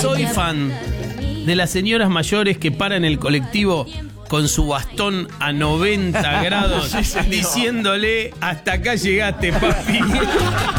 soy fan de las señoras mayores que paran el colectivo con su bastón a 90 grados, diciéndole, hasta acá llegaste, papi.